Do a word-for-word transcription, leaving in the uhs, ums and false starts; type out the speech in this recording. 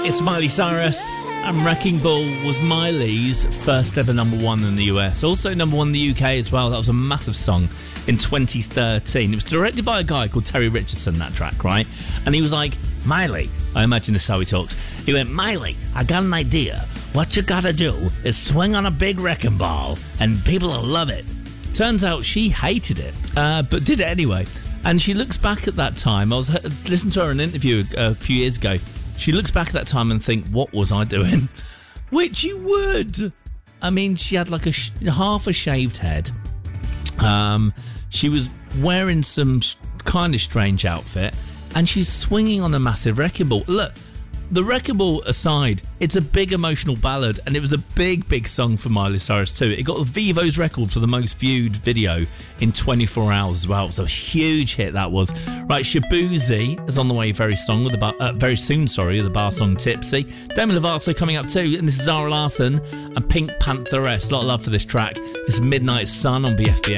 it's Miley Cyrus, and Wrecking Ball was Miley's first ever number one in the U S. Also number one in the U K as well. That was a massive song in twenty thirteen. It was directed by a guy called Terry Richardson, that track, right? And he was like, Miley, I imagine this is how he talks. He went, Miley, I got an idea. What you gotta do is swing on a big wrecking ball, and people will love it. Turns out she hated it, uh, but did it anyway. And she looks back at that time. I was listening to her in an interview a few years ago. She looks back at that time and think, what was I doing? Which you would. I mean, she had like a sh- half a shaved head. Um, she was wearing some sh- kind of strange outfit, and she's swinging on a massive wrecking ball. Look, the wrecking ball aside, it's a big emotional ballad, and it was a big, big song for Miley Cyrus too. It got Vivo's record for the most viewed video in twenty-four hours as well. It was a huge hit, that was. Right, Shabuzi is on the way very song with the bar, uh, very soon, sorry, with the bar song Tipsy. Demi Lovato coming up too, and this is Zara Larsson and Pink Pantheress. A lot of love for this track. It's Midnight Sun on B F B M.